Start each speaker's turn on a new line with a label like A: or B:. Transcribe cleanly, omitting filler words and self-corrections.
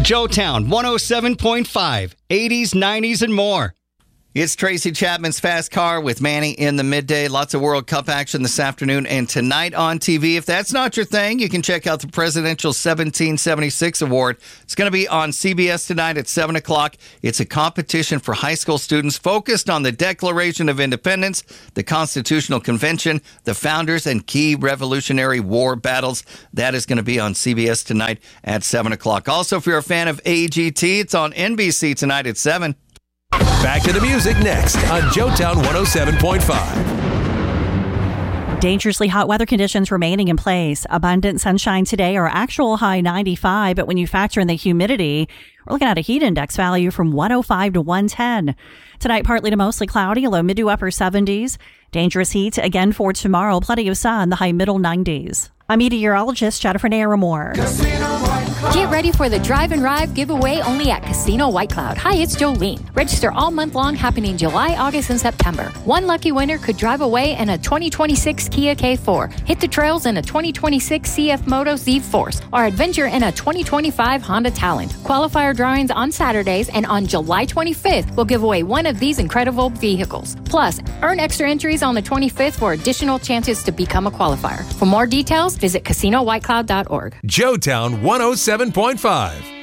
A: Joetown 107.5, 80s, 90s, and more. It's Tracy Chapman's Fast Car with Manny in the midday. Lots of World Cup action this afternoon and tonight on TV. If that's not your thing, you can check out the Presidential 1776 Award. It's going to be on CBS tonight at 7 o'clock. It's a competition for high school students focused on the Declaration of Independence, the Constitutional Convention, the founders, and key Revolutionary War battles. That is going to be on CBS tonight at 7 o'clock. Also, if you're a fan of AGT, it's on NBC tonight at 7.
B: Back to the music next on Joetown 107.5.
C: Dangerously hot weather conditions remaining in place. Abundant sunshine today, our actual high 95, but when you factor in the humidity, we're looking at a heat index value from 105 to 110. Tonight, partly to mostly cloudy, low mid to upper 70s. Dangerous heat again for tomorrow. Plenty of sun, the high middle 90s. I'm meteorologist Jennifer Naramore.
D: Get ready for the Drive and Ride giveaway only at Casino White Cloud. Hi, it's Jolene. Register all month long, happening July, August, and September. One lucky winner could drive away in a 2026 Kia K4, hit the trails in a 2026 CF Moto Z Force, or adventure in a 2025 Honda Talent. Qualifier drawings on Saturdays, and on July 25th, we'll give away one of these incredible vehicles. Plus, earn extra entries on the 25th for additional chances to become a qualifier. For more details, visit CasinoWhiteCloud.org.
B: Joetown 107.5.